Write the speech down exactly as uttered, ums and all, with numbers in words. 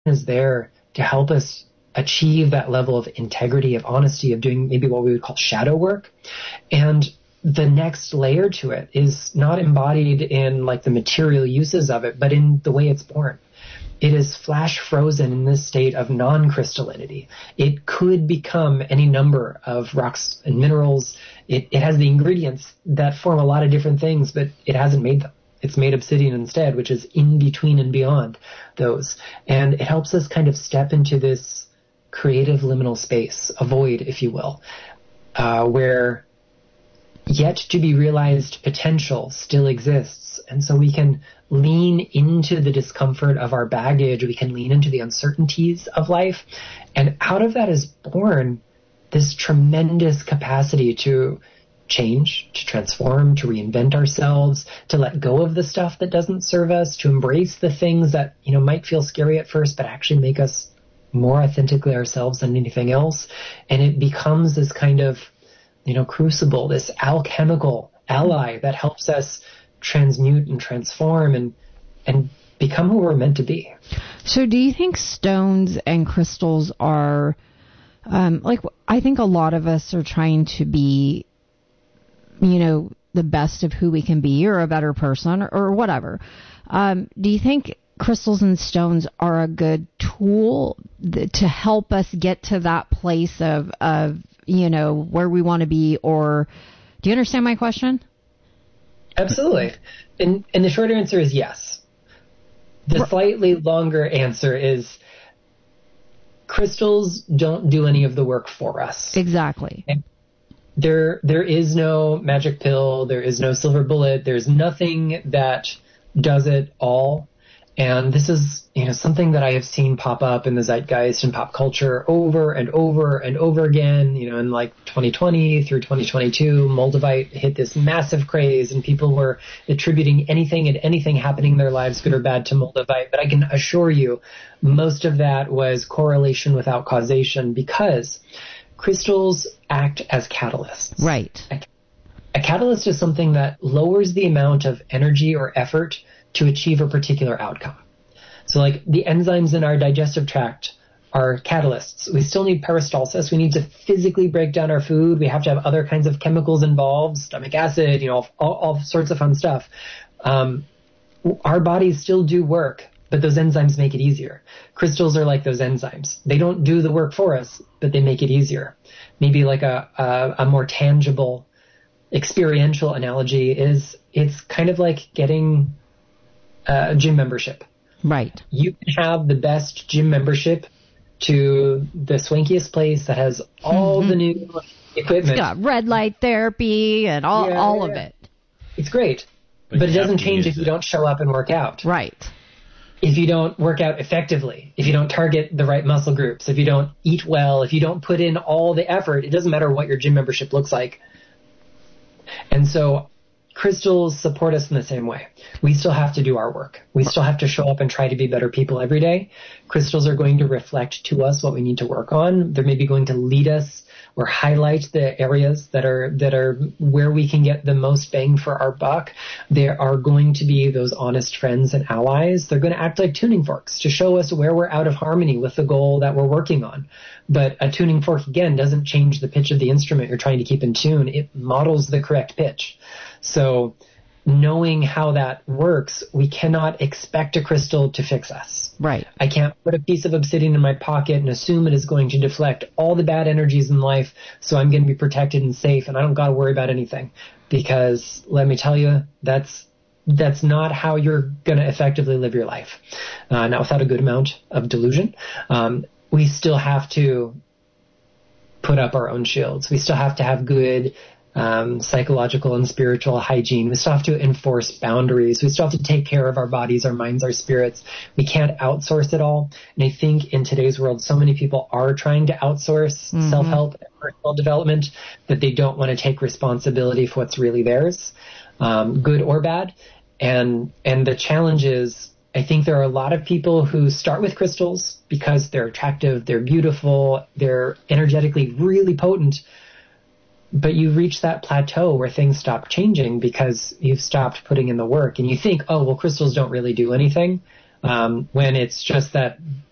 is there to help us achieve that level of integrity, of honesty, of doing maybe what we would call shadow work. And the next layer to it is not embodied in like the material uses of it, but in the way it's born. It is flash frozen in this state of non-crystallinity. It could become any number of rocks and minerals. It, it has the ingredients that form a lot of different things, but it hasn't made them. It's made obsidian instead, which is in between and beyond those. And it helps us kind of step into this creative liminal space, a void, if you will, uh, where yet to be realized potential still exists. And so we can lean into the discomfort of our baggage. We can lean into the uncertainties of life. And out of that is born this tremendous capacity to change, to transform, to reinvent ourselves, to let go of the stuff that doesn't serve us, to embrace the things that, you know, might feel scary at first, but actually make us more authentically ourselves than anything else. And it becomes this kind of, you know, crucible, this alchemical ally that helps us transmute and transform and and become who we're meant to be. So do you think stones and crystals are, um, like, I think a lot of us are trying to be, you know, the best of who we can be, or a better person, or, or whatever. Um, do you think crystals and stones are a good tool th- to help us get to that place of, of, you know, where we want to be? Or do you understand my question? Absolutely. And, and the short answer is yes. The slightly longer answer is crystals don't do any of the work for us. Exactly. And there, there is no magic pill. There is no silver bullet. There's nothing that does it all. And this is, you know, something that I have seen pop up in the zeitgeist and pop culture over and over and over again. You know, in like twenty twenty through twenty twenty-two, Moldavite hit this massive craze, and people were attributing anything and anything happening in their lives, good or bad, to Moldavite. But I can assure you, most of that was correlation without causation, because crystals act as catalysts. Right. A, a catalyst is something that lowers the amount of energy or effort to achieve a particular outcome. So like the enzymes in our digestive tract are catalysts. We still need peristalsis. We need to physically break down our food. We have to have other kinds of chemicals involved, stomach acid, you know, all, all sorts of fun stuff. Um, our bodies still do work, but those enzymes make it easier. Crystals are like those enzymes. They don't do the work for us, but they make it easier. Maybe like a, a, a more tangible, experiential analogy is it's kind of like getting a gym membership. Right. You can have the best gym membership to the swankiest place that has all mm-hmm. the new equipment. It's got red light therapy and all, yeah, all yeah. of it. It's great. But, but it doesn't change if you it. don't show up and work out. Right. If you don't work out effectively, if you don't target the right muscle groups, if you don't eat well, if you don't put in all the effort, it doesn't matter what your gym membership looks like. And so crystals support us in the same way. We still have to do our work. We still have to show up and try to be better people every day. Crystals are going to reflect to us what we need to work on. They're maybe going to lead us or highlight the areas that are that are where we can get the most bang for our buck. They are going to be those honest friends and allies. They're going to act like tuning forks to show us where we're out of harmony with the goal that we're working on. But a tuning fork, again, doesn't change the pitch of the instrument you're trying to keep in tune. It models the correct pitch. So knowing how that works, we cannot expect a crystal to fix us. Right. I can't put a piece of obsidian in my pocket and assume it is going to deflect all the bad energies in life, so I'm going to be protected and safe, and I don't got to worry about anything. Because let me tell you, that's that's not how you're going to effectively live your life. Uh, not without a good amount of delusion. Um, we still have to put up our own shields. We still have to have good Um, psychological and spiritual hygiene. We still have to enforce boundaries. We still have to take care of our bodies, our minds, our spirits. We can't outsource it all. And I think in today's world, so many people are trying to outsource mm-hmm. self-help and personal development that they don't want to take responsibility for what's really theirs, um, good or bad. And, and the challenge is, I think there are a lot of people who start with crystals because they're attractive, they're beautiful, they're energetically really potent. But you reach that plateau where things stop changing because you've stopped putting in the work, and you think, oh, well, crystals don't really do anything, um, when it's just that